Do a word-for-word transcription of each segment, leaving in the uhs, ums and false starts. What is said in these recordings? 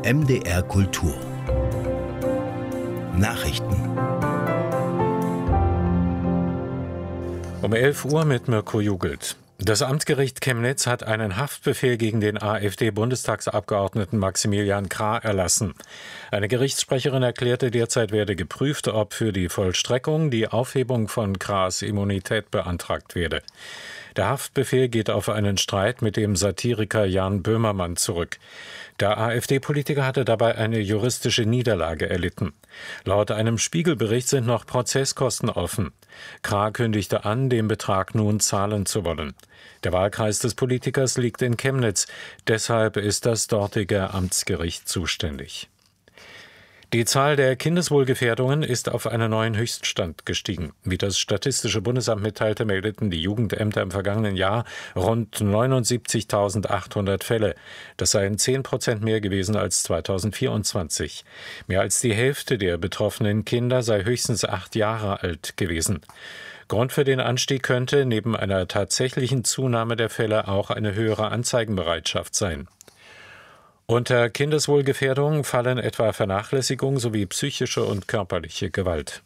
M D R Kultur Nachrichten. Um elf Uhr mit Mirko Jugelt. Das Amtsgericht Chemnitz hat einen Haftbefehl gegen den AfD-Bundestagsabgeordneten Maximilian Krah erlassen. Eine Gerichtssprecherin erklärte, derzeit werde geprüft, ob für die Vollstreckung die Aufhebung von Krahs Immunität beantragt werde. Der Haftbefehl geht auf einen Streit mit dem Satiriker Jan Böhmermann zurück. Der AfD-Politiker hatte dabei eine juristische Niederlage erlitten. Laut einem Spiegelbericht sind noch Prozesskosten offen. Krah kündigte an, den Betrag nun zahlen zu wollen. Der Wahlkreis des Politikers liegt in Chemnitz, deshalb ist das dortige Amtsgericht zuständig. Die Zahl der Kindeswohlgefährdungen ist auf einen neuen Höchststand gestiegen. Wie das Statistische Bundesamt mitteilte, meldeten die Jugendämter im vergangenen Jahr rund neunundsiebzigtausendachthundert Fälle. Das seien zehn Prozent mehr gewesen als zweitausendvierundzwanzig. Mehr als die Hälfte der betroffenen Kinder sei höchstens acht Jahre alt gewesen. Grund für den Anstieg könnte neben einer tatsächlichen Zunahme der Fälle auch eine höhere Anzeigenbereitschaft sein. Unter Kindeswohlgefährdung fallen etwa Vernachlässigung sowie psychische und körperliche Gewalt.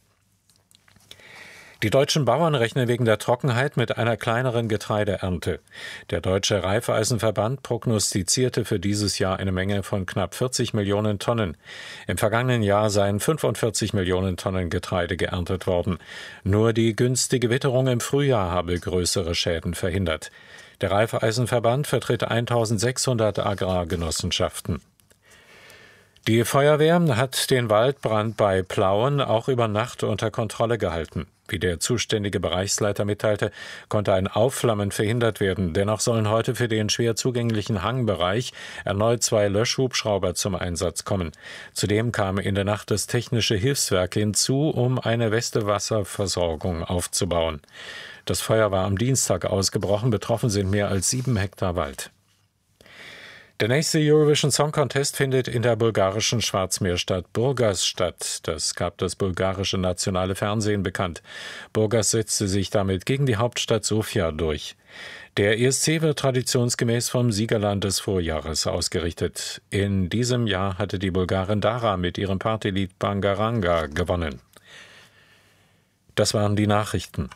Die deutschen Bauern rechnen wegen der Trockenheit mit einer kleineren Getreideernte. Der Deutsche Reifeisenverband prognostizierte für dieses Jahr eine Menge von knapp vierzig Millionen Tonnen. Im vergangenen Jahr seien fünfundvierzig Millionen Tonnen Getreide geerntet worden. Nur die günstige Witterung im Frühjahr habe größere Schäden verhindert. Der Reifeisenverband vertritt eintausendsechshundert Agrargenossenschaften. Die Feuerwehr hat den Waldbrand bei Plauen auch über Nacht unter Kontrolle gehalten. Wie der zuständige Bereichsleiter mitteilte, konnte ein Aufflammen verhindert werden. Dennoch sollen heute für den schwer zugänglichen Hangbereich erneut zwei Löschhubschrauber zum Einsatz kommen. Zudem kam in der Nacht das Technische Hilfswerk hinzu, um eine Weste-Wasserversorgung aufzubauen. Das Feuer war am Dienstag ausgebrochen. Betroffen sind mehr als sieben Hektar Wald. Der nächste Eurovision Song Contest findet in der bulgarischen Schwarzmeerstadt Burgas statt. Das gab das bulgarische nationale Fernsehen bekannt. Burgas setzte sich damit gegen die Hauptstadt Sofia durch. Der E S C wird traditionsgemäß vom Siegerland des Vorjahres ausgerichtet. In diesem Jahr hatte die Bulgarin Dara mit ihrem Partylied Bangaranga gewonnen. Das waren die Nachrichten.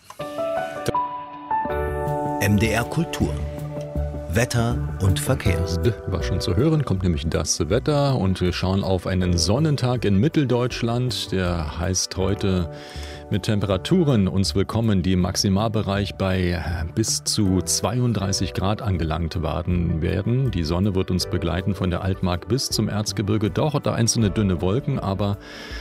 M D R Kultur Wetter und Verkehr. War schon zu hören, kommt nämlich das Wetter und wir schauen auf einen Sonnentag in Mitteldeutschland. Der heißt heute mit Temperaturen uns willkommen, die im Maximalbereich bei bis zu zweiunddreißig Grad angelangt werden. Die Sonne wird uns begleiten von der Altmark bis zum Erzgebirge. Doch da einzelne dünne Wolken, aber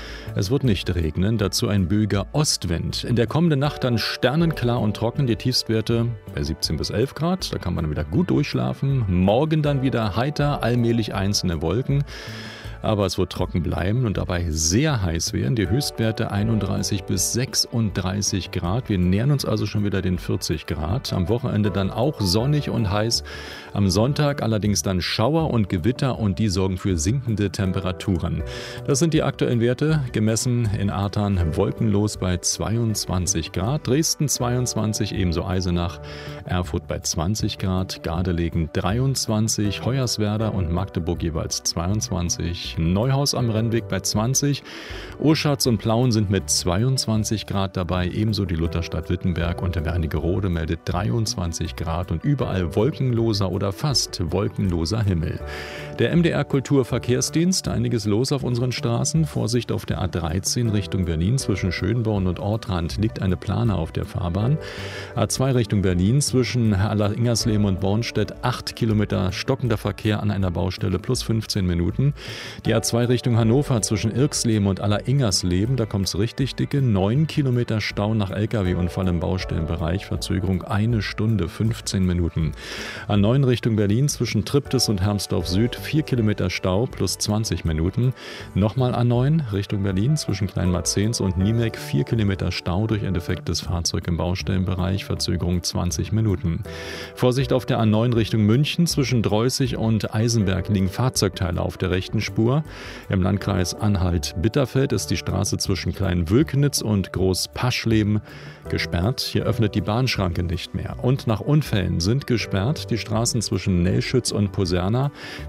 es wird nicht regnen, dazu ein böiger Ostwind. In der kommenden Nacht dann sternenklar und trocken, die Tiefstwerte bei siebzehn bis elf Grad, da kann man wieder gut durchschlafen. Morgen dann wieder heiter, allmählich einzelne Wolken. Aber es wird trocken bleiben und dabei sehr heiß werden. Die Höchstwerte einunddreißig bis sechsunddreißig Grad. Wir nähern uns also schon wieder den vierzig Grad. Am Wochenende dann auch sonnig und heiß. Am Sonntag allerdings dann Schauer und Gewitter und die sorgen für sinkende Temperaturen. Das sind die aktuellen Werte, gemessen in Artern wolkenlos bei zweiundzwanzig Grad. Dresden zweiundzwanzig, ebenso Eisenach, Erfurt bei zwanzig Grad, Gardelegen dreiundzwanzig, Hoyerswerda und Magdeburg jeweils zweiundzwanzig. Neuhaus am Rennweg bei zwanzig. Oschatz und Plauen sind mit zweiundzwanzig Grad dabei, ebenso die Lutherstadt Wittenberg und der Wernigerode meldet dreiundzwanzig Grad und überall wolkenloser oder fast wolkenloser Himmel. Der M D R Kulturverkehrsdienst, einiges los auf unseren Straßen. Vorsicht auf der A dreizehn Richtung Berlin zwischen Schönborn und Ortrand liegt eine Plane auf der Fahrbahn. A zwei Richtung Berlin zwischen Alleringersleben und Bornstedt acht Kilometer stockender Verkehr an einer Baustelle plus fünfzehn Minuten. Die A zwei Richtung Hannover zwischen Irksleben und Alleringersleben, da kommt es richtig dicke, neun Kilometer Stau nach L K W-Unfall im Baustellenbereich, Verzögerung eine Stunde, fünfzehn Minuten. A neun Richtung Berlin zwischen Triptis und Hermsdorf Süd, vier Kilometer Stau plus zwanzig Minuten. Nochmal A neun Richtung Berlin zwischen Kleinmarzens und Niemek, vier Kilometer Stau durch ein defektes Fahrzeug im Baustellenbereich, Verzögerung zwanzig Minuten. Vorsicht auf der A neun Richtung München zwischen Dreußig und Eisenberg liegen Fahrzeugteile auf der rechten Spur. Im Landkreis Anhalt-Bitterfeld ist die Straße zwischen Klein-Wülkenitz und Groß-Paschleben gesperrt. Hier öffnet die Bahnschranke nicht mehr. Und nach Unfällen sind gesperrt die Straßen zwischen Nelschütz und Poserna,